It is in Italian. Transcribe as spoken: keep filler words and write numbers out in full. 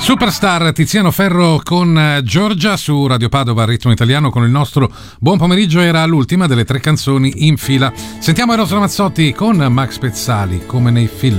Superstar Tiziano Ferro con Giorgia su Radio Padova Ritmo Italiano. Con il nostro buon pomeriggio era l'ultima delle tre canzoni in fila. Sentiamo Eros Ramazzotti con Max Pezzali, come nei film.